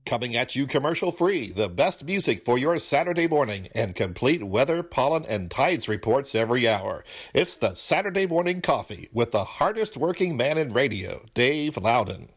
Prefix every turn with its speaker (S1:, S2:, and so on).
S1: Coming at you commercial free, the best music for your Saturday morning and complete weather, pollen, and tides reports every hour. It's the Saturday Morning Coffee with the hardest working man in radio, Dave Loudon.